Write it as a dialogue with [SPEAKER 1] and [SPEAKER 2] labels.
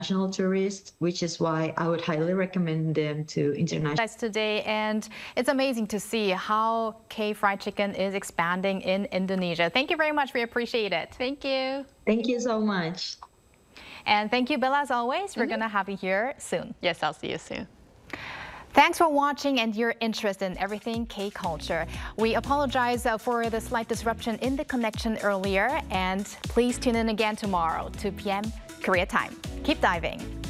[SPEAKER 1] tourists, which is why I would highly recommend them to international.
[SPEAKER 2] Today, and it's amazing to see how K Fried Chicken is expanding in Indonesia. Thank you very much. We appreciate it.
[SPEAKER 3] Thank you.
[SPEAKER 1] Thank you so much.
[SPEAKER 2] And thank you, Bella, as always. We're going to have you here soon.
[SPEAKER 3] Yes, I'll see you soon.
[SPEAKER 2] Thanks for watching and your interest in everything K-culture. We apologize for the slight disruption in the connection earlier, and please tune in again tomorrow, 2 p.m. Korea time. Keep diving.